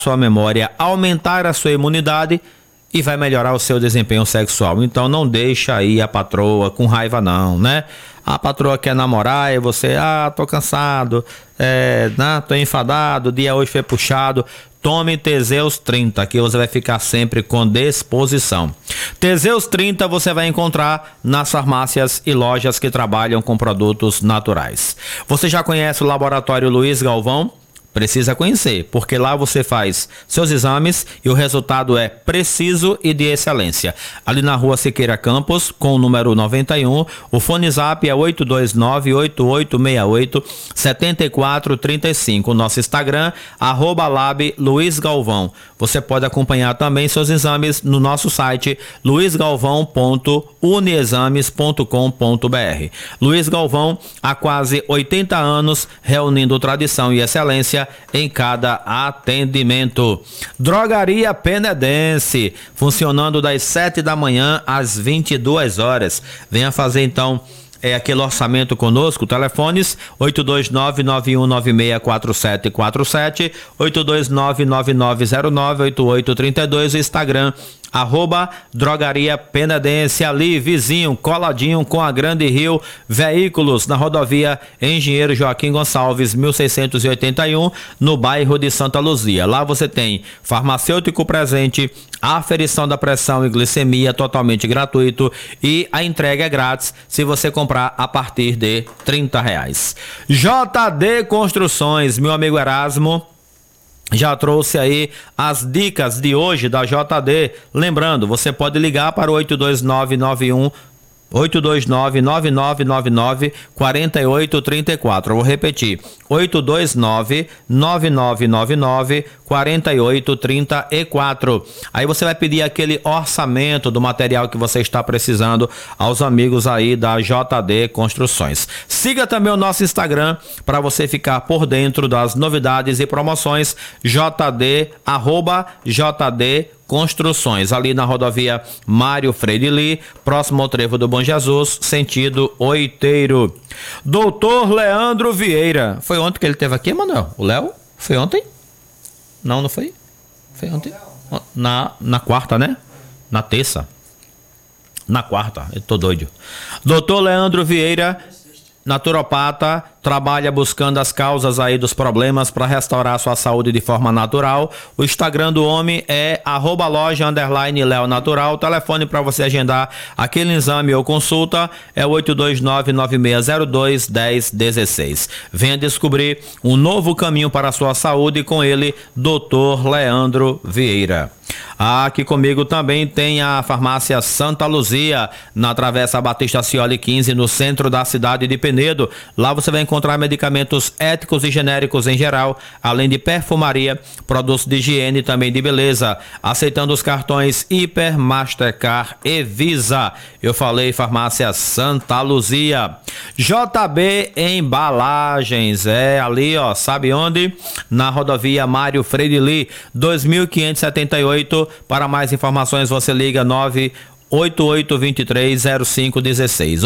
sua memória, aumentar a sua imunidade e vai melhorar o seu desempenho sexual. Então não deixa aí a patroa com raiva não, né? A patroa quer namorar e você, tô cansado, tô enfadado, o dia hoje foi puxado. Tome Teseus 30, que você vai ficar sempre com disposição. Teseus 30 você vai encontrar nas farmácias e lojas que trabalham com produtos naturais. Você já conhece o Laboratório Luiz Galvão? Precisa conhecer, porque lá você faz seus exames e o resultado é preciso e de excelência. Ali na Rua Siqueira Campos, com o número 91, o fone zap é 829-8868-7435. O nosso Instagram, @lab Luiz Galvão. Você pode acompanhar também seus exames no nosso site luizgalvão.uniexames.com.br. Luiz Galvão, há quase 80 anos, reunindo tradição e excelência em cada atendimento. Drogaria Penedense, funcionando das 7 da manhã às 22 horas. Venha fazer então aquele orçamento conosco. Telefones 829-9196-4747, 829-9909-8832, Instagram @Drogaria Penedense, ali vizinho, coladinho com a Grande Rio Veículos, na rodovia Engenheiro Joaquim Gonçalves, 1681, no bairro de Santa Luzia. Lá você tem farmacêutico presente, aferição da pressão e glicemia totalmente gratuito e a entrega é grátis se você comprar a partir de R$30. JD Construções, meu amigo Erasmo já trouxe aí as dicas de hoje da JD. Lembrando, você pode ligar para o 829-9999-4834. Eu vou repetir, 829-9999-4834. Aí você vai pedir aquele orçamento do material que você está precisando aos amigos aí da JD Construções. Siga também o nosso Instagram para você ficar por dentro das novidades e promoções. JD Construções, ali na rodovia Mário Freire Lee, próximo ao Trevo do Bom Jesus, sentido Oiteiro. Doutor Leandro Vieira, foi ontem que ele esteve aqui, Manuel? O Léo? Foi ontem? Não foi? Foi ontem? Na quarta, né? Na terça. Na quarta, eu tô doido. Doutor Leandro Vieira, naturopata, trabalha buscando as causas aí dos problemas para restaurar sua saúde de forma natural. O Instagram do homem é @loja_Leo Natural. O telefone para você agendar aquele exame ou consulta é 829-9602-1016. Venha descobrir um novo caminho para a sua saúde com ele, Dr. Leandro Vieira. Aqui comigo também tem a farmácia Santa Luzia, na Travessa Batista Cioli 15, no centro da cidade de Penedo. Lá você vai encontrar medicamentos éticos e genéricos em geral, além de perfumaria, produtos de higiene e também de beleza, aceitando os cartões Hiper, Mastercard e Visa. Eu falei farmácia Santa Luzia. JB Embalagens, ali sabe onde? Na rodovia Mário Freire Lee, 2578. Para mais informações você liga 988230516,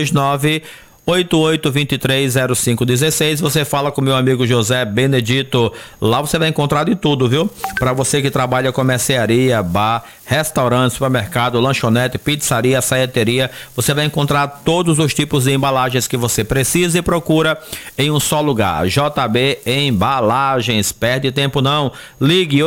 829-88230516. Você fala com meu amigo José Benedito. Lá você vai encontrar de tudo, viu? Para você que trabalha com mercearia, bar, restaurante, supermercado, lanchonete, pizzaria, saeteria, você vai encontrar todos os tipos de embalagens que você precisa e procura em um só lugar. JB Embalagens. Perde tempo não. Ligue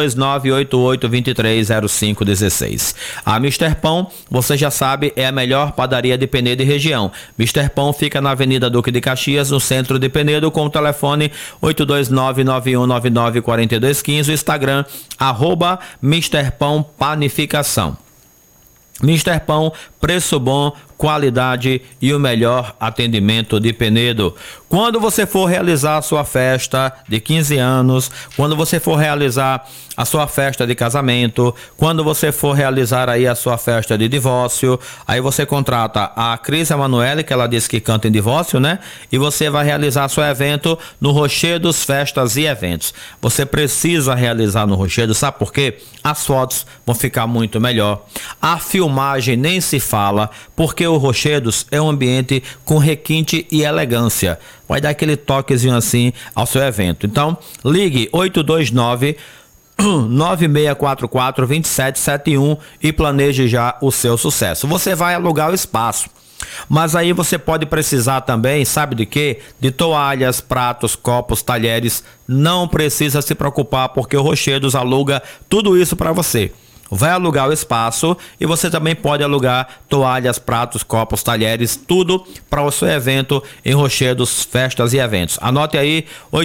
829-88230516. A Mister Pão, você já sabe, é a melhor padaria de Penedo e região. Mister Pão fica na Avenida Duque de Caxias, no centro de Penedo, com o telefone 829-9199-4215, o Instagram, @Mister Pão Panificação. Mister Pão, preço bom, qualidade e o melhor atendimento de Penedo. Quando você for realizar a sua festa de 15 anos, quando você for realizar a sua festa de casamento, quando você for realizar aí a sua festa de divórcio, aí você contrata a Cris Emanuele, que ela disse que canta em divórcio, né? E você vai realizar seu evento no Rochedos Festas e Eventos. Você precisa realizar no Rochedos, sabe por quê? As fotos vão ficar muito melhor. A filmagem nem se fala, porque o Rochedos é um ambiente com requinte e elegância. Vai dar aquele toquezinho assim ao seu evento. Então, ligue 9644-2771 e planeje já o seu sucesso. Você vai alugar o espaço. Mas aí você pode precisar também, sabe de quê? De toalhas, pratos, copos, talheres. Não precisa se preocupar porque o Rochedos aluga tudo isso para você. Vai alugar o espaço e você também pode alugar toalhas, pratos, copos, talheres, tudo para o seu evento em Rochedos, festas e eventos. Anote aí,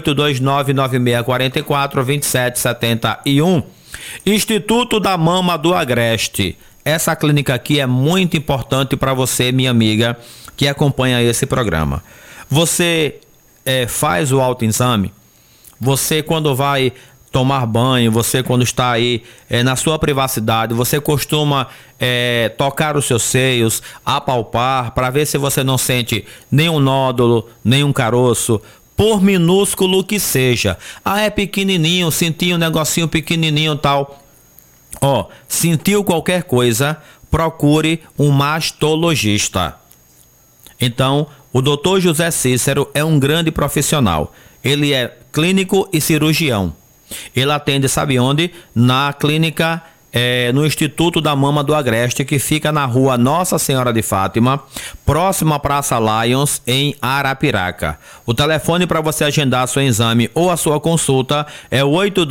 829-9644-2771. Instituto da Mama do Agreste. Essa clínica aqui é muito importante para você, minha amiga, que acompanha esse programa. Você faz o autoexame, você quando vai tomar banho, você quando está aí na sua privacidade, você costuma tocar os seus seios, apalpar, para ver se você não sente nenhum nódulo, nenhum caroço, por minúsculo que seja. Ah, é pequenininho, senti um negocinho pequenininho tal. Ó, sentiu qualquer coisa, procure um mastologista. Então, o Dr. José Cícero é um grande profissional. Ele é clínico e cirurgião. Ele atende, sabe onde? Na clínica, no Instituto da Mama do Agreste, que fica na rua Nossa Senhora de Fátima, próximo à Praça Lions, em Arapiraca. O telefone para você agendar seu exame ou a sua consulta é o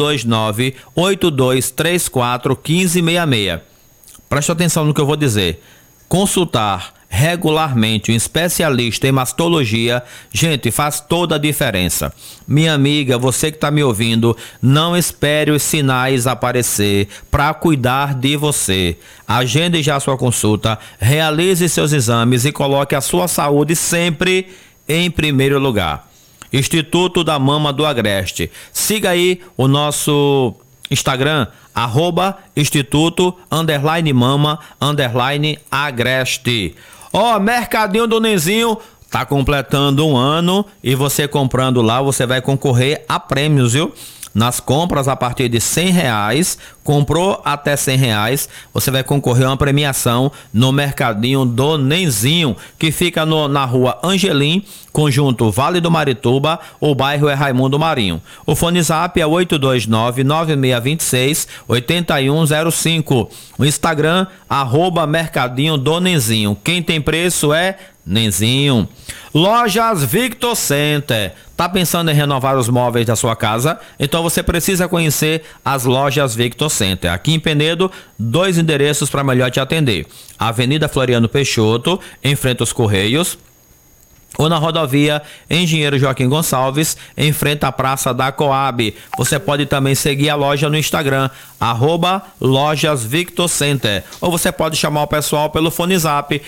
829-8234-1566. Preste atenção no que eu vou dizer. Consultar regularmente um especialista em mastologia, gente, faz toda a diferença. Minha amiga, você que está me ouvindo, não espere os sinais aparecer para cuidar de você. Agende já a sua consulta, realize seus exames e coloque a sua saúde sempre em primeiro lugar. Instituto da Mama do Agreste. Siga aí o nosso Instagram, @instituto_mama_agreste. Ó, Mercadinho do Nenzinho tá completando um ano e você comprando lá, você vai concorrer a prêmios, viu? Nas compras a partir de R$100, comprou até R$100, você vai concorrer a uma premiação no Mercadinho do Nenzinho, que fica na rua Angelim, conjunto Vale do Marituba, o bairro é Raimundo Marinho. O fone zap é 829-9626-8105. O Instagram, @Mercadinho do Nenzinho. Quem tem preço é Nenzinho. Lojas Victor Center. Tá pensando em renovar os móveis da sua casa? Então você precisa conhecer as Lojas Victor Center. Aqui em Penedo, 2 endereços para melhor te atender. Avenida Floriano Peixoto, em frente aos Correios, ou na rodovia Engenheiro Joaquim Gonçalves, em frente à Praça da Coab. Você pode também seguir a loja no Instagram, @Lojas Victor Center. Ou você pode chamar o pessoal pelo fone zap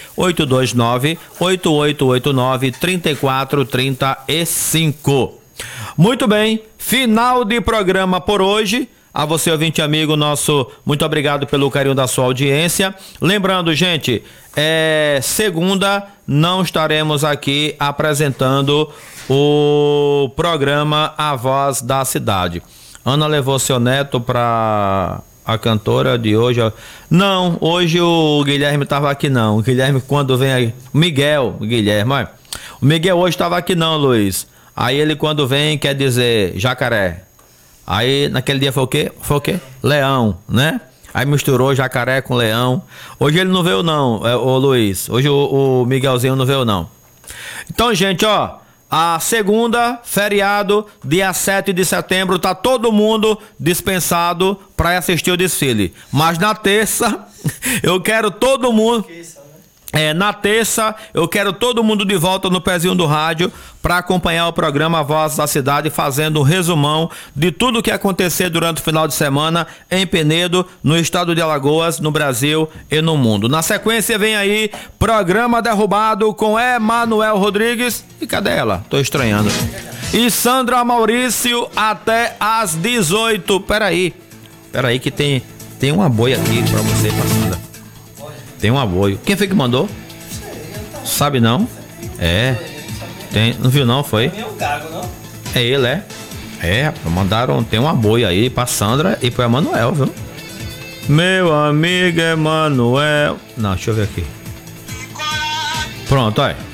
829-8889-3435. Muito bem, final de programa por hoje. A você, ouvinte amigo nosso, muito obrigado pelo carinho da sua audiência. Lembrando, gente, segunda não estaremos aqui apresentando o programa A Voz da Cidade. Ana levou seu neto para a cantora de hoje. Não, hoje o Guilherme estava aqui não. O Guilherme quando vem aí... O Guilherme, o Miguel hoje estava aqui não, Luiz. Aí ele quando vem quer dizer jacaré. Aí naquele dia foi o quê? Leão, né? Aí misturou jacaré com leão. Hoje ele não veio não, ô Luiz. Hoje o Miguelzinho não veio não. Então, gente, ó, a segunda, feriado, dia 7 de setembro, tá todo mundo dispensado para assistir o desfile. Mas na terça, eu quero todo mundo... na terça, eu quero todo mundo de volta no pezinho do rádio para acompanhar o programa Voz da Cidade, fazendo um resumão de tudo o que acontecer durante o final de semana em Penedo, no estado de Alagoas, no Brasil e no mundo. Na sequência vem aí, programa derrubado com Emanuel Rodrigues. E cadê ela? Tô estranhando. E Sandra Maurício até às 18. Peraí que tem uma boia aqui para você, Sandra. Tem um aboio. Quem foi que mandou? Sabe não? Tem, não viu não, foi? É ele, mandaram, tem um aboio aí pra Sandra e pro Emanuel, viu? Meu amigo Emanuel. Não, deixa eu ver aqui. Pronto, olha.